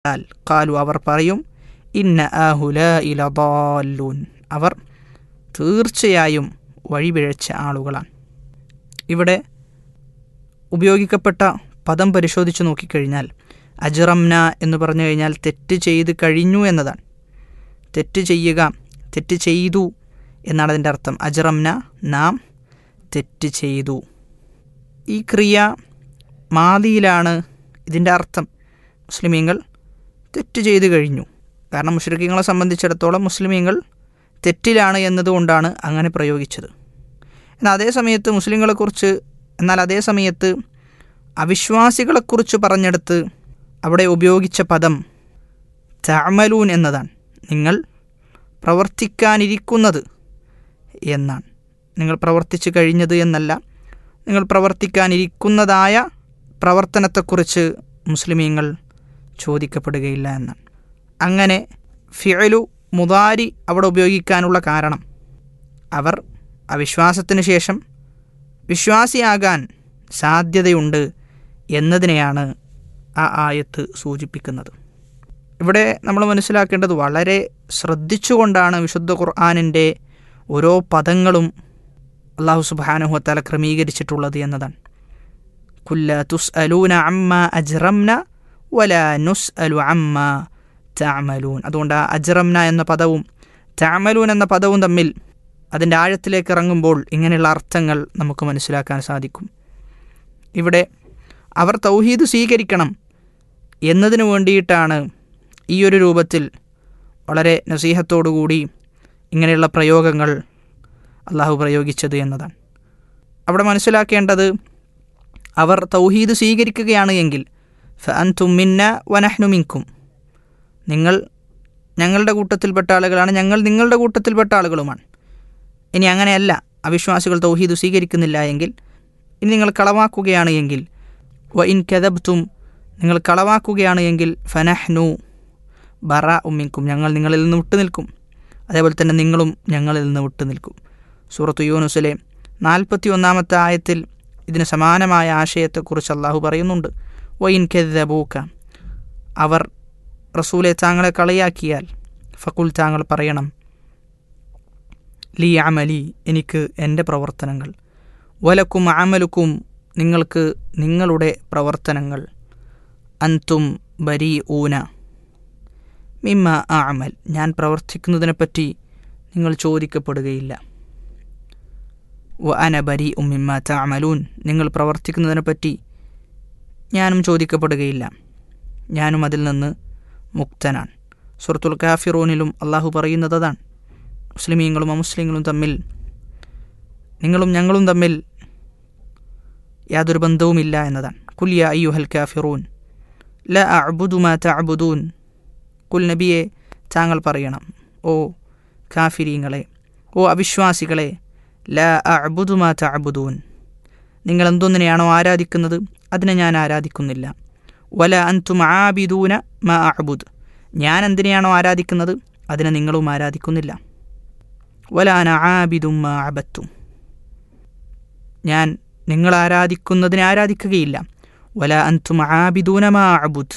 ഖാലു അവർ പറയും ഇന്ന ആഹുലാഇ ലദാല്ലൂൻ അവർ തീർച്ചയായും വഴിപിഴച്ച ആളുകളാണ്. ഇവിടെ ഉപയോഗിക്കപ്പെട്ട പദം പരിശോധിച്ച് നോക്കിക്കഴിഞ്ഞാൽ അജ്റംന എന്ന് പറഞ്ഞു കഴിഞ്ഞാൽ തെറ്റ് ചെയ്ത് കഴിഞ്ഞു എന്നതാണ്. തെറ്റ് ചെയ്യുക, തെറ്റ് ചെയ്തു എന്നാണ് അതിൻ്റെ അർത്ഥം. അജ്റംന നാം തെറ്റ് ചെയ്തു. ഈ ക്രിയ മാദിയിലാണ് ഇതിൻ്റെ അർത്ഥം. മുസ്ലിമീങ്ങൾ തെറ്റ് ചെയ്തു കഴിഞ്ഞു. കാരണം മുശ്രിക്കീങ്ങളെ സംബന്ധിച്ചിടത്തോളം മുസ്ലിമീങ്ങൾ തെറ്റിലാണ് എന്നതുകൊണ്ടാണ് അങ്ങനെ പ്രയോഗിച്ചത്. എന്നാൽ അതേ സമയത്ത് അവിശ്വാസികളെക്കുറിച്ച് പറഞ്ഞെടുത്ത് അവിടെ ഉപയോഗിച്ച പദം തഅമലൂൻ എന്നതാണ്. നിങ്ങൾ പ്രവർത്തിക്കാനിരിക്കുന്നത് എന്നാണ്. നിങ്ങൾ പ്രവർത്തിച്ചു കഴിഞ്ഞത് എന്നല്ല, നിങ്ങൾ പ്രവർത്തിക്കാനിരിക്കുന്നതായ പ്രവർത്തനത്തെക്കുറിച്ച് മുസ്ലിമീങ്ങൾ ചോദിക്കപ്പെടുകയില്ല എന്നാണ്. അങ്ങനെ ഫിഅലു മുദാരി അവിടെ ഉപയോഗിക്കാനുള്ള കാരണം അവർ അവിശ്വാസത്തിന് ശേഷം വിശ്വാസിയാകാൻ സാധ്യതയുണ്ട് എന്നതിനെയാണ് ആ ആയത്ത് സൂചിപ്പിക്കുന്നത്. ഇവിടെ നമ്മൾ മനസ്സിലാക്കേണ്ടത് വളരെ ശ്രദ്ധിച്ചുകൊണ്ടാണ് വിശുദ്ധ ഖുർആനിൻ്റെ ഓരോ പദങ്ങളും അല്ലാഹു സുബ്ഹാനഹു വ തആല ക്രമീകരിച്ചിട്ടുള്ളത് എന്നതാണ്. കുല്ല തുസ്അലൂന അമ്മാ അജ്റംന വലാ നുസ്അലു അമ്മാ തഅമലൂൻ. അതുകൊണ്ട് അജ്റംന എന്ന പദവും തഅമലൂൻ എന്ന പദവും തമ്മിൽ അതിൻ്റെ ആഴത്തിലേക്ക് ഇറങ്ങുമ്പോൾ ഇങ്ങനെയുള്ള അർത്ഥങ്ങൾ നമുക്ക് മനസ്സിലാക്കാൻ സാധിക്കും. ഇവിടെ അവർ തൗഹീദ് സ്വീകരിക്കണം എന്നതിനു വേണ്ടിയിട്ടാണ് ഈ ഒരു രൂപത്തിൽ വളരെ നസീഹത്തോടുകൂടി ഇങ്ങനെയുള്ള പ്രയോഗങ്ങൾ അള്ളാഹു പ്രയോഗിച്ചത് എന്നതാണ്. അവിടെ മനസ്സിലാക്കേണ്ടത് അവർ തൗഹീദ് സ്വീകരിക്കുകയാണ് എങ്കിൽ ഫഅൻതും മിന്ന വനഹ്നു മിൻകും, നിങ്ങൾ ഞങ്ങളുടെ കൂട്ടത്തിൽപ്പെട്ട ആളുകളാണ്, ഞങ്ങൾ നിങ്ങളുടെ കൂട്ടത്തിൽപ്പെട്ട ആളുകളുമാണ്. ഇനി അങ്ങനെയല്ല, അവിശ്വാസികൾ തൗഹീദ് സ്വീകരിക്കുന്നില്ല എങ്കിൽ, ഇനി നിങ്ങൾ കളവാക്കുകയാണ് എങ്കിൽ വ ഇൻ കദബ്തും, നിങ്ങൾ കളവാക്കുകയാണ് എങ്കിൽ ഫനഹ്നു ബറാഉ മിൻകും, ഞങ്ങൾ നിങ്ങളിൽ നിന്ന് വിട്ടുനിൽക്കും. അതേപോലെ തന്നെ നിങ്ങളും ഞങ്ങളിൽ നിന്ന് വിട്ടുനിൽക്കും. സൂറത്ത് യൂനുസിലെ 41-ാമത്തെ ആയത്തിൽ ഇതിന് സമാനമായ ആശയത്തെക്കുറിച്ച് അള്ളാഹു പറയുന്നുണ്ട്. വ ഇൻ കദബൂക, അവർ റസൂലെ താങ്കളെ കളിയാക്കിയാൽ ഫഖുൽ, താങ്കൾ പറയണം ലീ അമലി, എനിക്ക് എൻ്റെ പ്രവർത്തനങ്ങൾ, വലക്കും അമലുക്കും, നിങ്ങൾക്ക് നിങ്ങളുടെ പ്രവർത്തനങ്ങൾ, അൻതും ബരീഊന മിമ്മ അമൽ, ഞാൻ പ്രവർത്തിക്കുന്നതിനെപ്പറ്റി നിങ്ങൾ ചോദിക്കപ്പെടുകയില്ല. വ അന ബരീഉം മിമ്മ തഅമലൂൻ, നിങ്ങൾ പ്രവർത്തിക്കുന്നതിനെപ്പറ്റി ഞാനും ചോദിക്കപ്പെടുകയില്ല, ഞാനും അതിൽ നിന്ന് മുക്തനാണ്. സൂറത്തുൽ കാഫിറൂനിലും അള്ളാഹു പറയുന്നത് അതാണ്. മുസ്ലിമീങ്ങളും അമുസ്ലിങ്ങളും തമ്മിൽ, നിങ്ങളും ഞങ്ങളും തമ്മിൽ യാതൊരു ബന്ധവുമില്ല എന്നതാണ്. കുൽ യാ അയ്യുഹൽ കാഫിറൂൻ ലാ അഅ്ബുദു മാ തഅ്ബുദൂൻ, കുൽ നബിയെ താങ്കൾ പറയണം, ഓ കാഫിരീങ്ങളെ, ഓ അവിശ്വാസികളെ, ലാ അഅ്ബുദു മാ തഅ്ബുദൂൻ, നിങ്ങൾ എന്തൊന്നിനെയാണോ ആരാധിക്കുന്നത് അതിനെ ഞാൻ ആരാധിക്കുന്നില്ല. വല അൻതും ആബിദൂന മാ അഅ്ബുദ്, ഞാൻ എന്തിനെയാണോ ആരാധിക്കുന്നത് അതിനെ നിങ്ങളും ആരാധിക്കുന്നില്ല. വല അന ആബിദും മാ അബത്തും, ഞാൻ നിങ്ങൾ ആരാധിക്കുന്നതിനെ ആരാധിക്കുകയില്ല. വല അൻതും ആബിദൂന മാ അഅ്ബുദ്,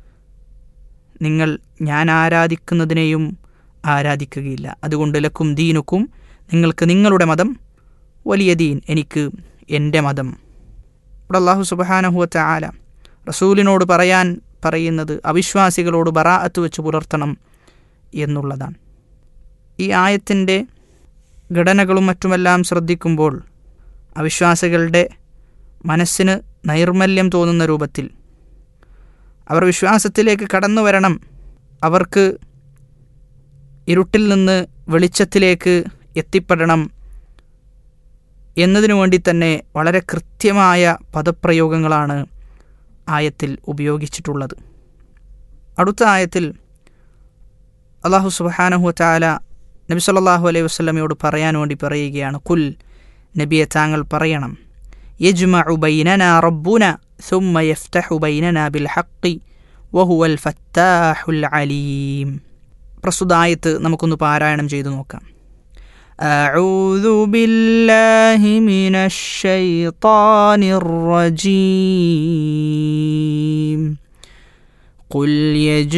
നിങ്ങൾ ഞാൻ ആരാധിക്കുന്നതിനെയും ആരാധിക്കുകയില്ല. അതുകൊണ്ട് ലക്കും ദീനുക്കും, നിങ്ങൾക്ക് നിങ്ങളുടെ മതം, വലിയ ദീൻ, എനിക്ക് എൻ്റെ മതം. ഇവിടെ അല്ലാഹു സുബ്ഹാനഹു വ തആല റസൂലിനോട് പറയുന്നത് അവിശ്വാസികളോട് ബറാഅത്ത് വെച്ച് പുലർത്തണം എന്നുള്ളതാണ്. ഈ ആയത്തിൻ്റെ ഘടനകളും മറ്റുമെല്ലാം ശ്രദ്ധിക്കുമ്പോൾ അവിശ്വാസികളുടെ മനസ്സിന് നൈർമല്യം തോന്നുന്ന രൂപത്തിൽ അവർ വിശ്വാസത്തിലേക്ക് കടന്നു വരണം, അവർക്ക് ഇരുട്ടിൽ നിന്ന് വെളിച്ചത്തിലേക്ക് എത്തിപ്പെടണം എന്നതിനു വേണ്ടി തന്നെ വളരെ കൃത്യമായ പദപ്രയോഗങ്ങളാണ് ആയത്തിൽ ഉപയോഗിച്ചിട്ടുള്ളത്. അടുത്ത ആയത്തിൽ അല്ലാഹു സുബ്ഹാനഹു വ തആല നബി സല്ലല്ലാഹു അലൈഹി വസല്ലമയോട് പറയാൻ വേണ്ടി പറയുകയാണ്. കുൽ, നബിയെ താങ്കൾ പറയണം, യജ്മഉ ബൈനനാ റബ്ബുനാ സുമ്മ യഫ്തഹു ബൈനനാ ബിൽ ഹഖ് വഹുവൽ ഫത്താഹുൽ അലീം. പ്രസ്തുത ആയത്ത് നമുക്കൊന്ന് പാരായണം ചെയ്തു നോക്കാം. അഊദു ബില്ലാഹി മിനശ് ശൈത്വാനിർ റജീം. قل